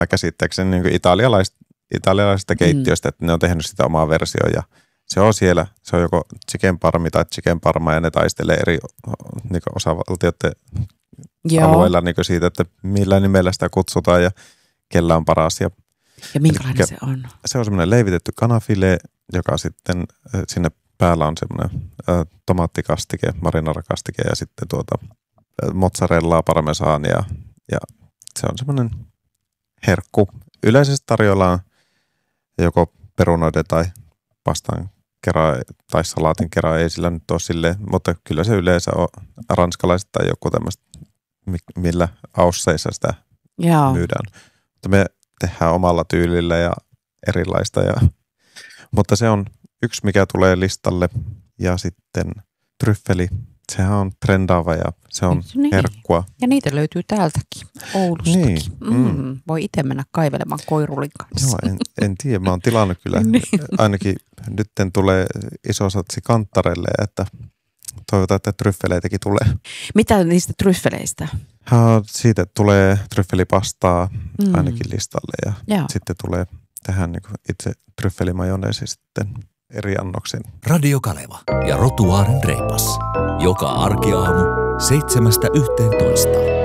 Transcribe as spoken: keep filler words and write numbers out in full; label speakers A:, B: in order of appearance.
A: käsittääkseni niin kuin italialais, italialaisista keittiöistä, mm. että ne on tehnyt sitä omaa versioa ja se on siellä, se on joko chicken parmi tai chicken parma ja ne taistelee eri niin kuin osavaltioiden Joo. alueilla niin kuin siitä, että millä nimellä sitä kutsutaan ja kellä on paras. Ja,
B: ja minkälainen ja, se on?
A: Se on semmoinen leivitetty kanafile, joka sitten sinne päällä on semmoinen ä, tomaattikastike, marinarakastike ja sitten tuota mozzarellaa, parmesaania ja se on semmoinen herkku. Yleisesti tarjoillaan joko perunoiden tai pastan kerran tai salaatin kerran, ei sillä nyt ole silleen, mutta kyllä se yleensä on ranskalaiset tai joku tämmöistä, millä ausseissa sitä Joo. myydään. Mutta me tehdään omalla tyylillä ja erilaista. Ja, mutta se on yksi, mikä tulee listalle ja sitten tryffeli. Sehän on trendaava ja se on niin. herkkua.
B: Ja niitä löytyy täältäkin, Oulustakin. Niin. Mm. Mm. Voi itse mennä kaivelemaan koirulin kanssa.
A: Joo, en, en tiedä. Mä oon tilannut kyllä. niin. Ainakin nytten tulee iso satsi kanttarelle, että toivotaan, että tryffeleitäkin tulee.
B: Mitä niistä tryffeleistä?
A: Ha, siitä tulee tryffelipastaa mm. ainakin listalle ja Joo. sitten tulee tähän niin kuin itse tryffelimajoneesi sitten eri annoksin.
C: Radio Kaleva ja Rotuaaren reipas. Joka arkiaamu seitsemästä yhteentoista.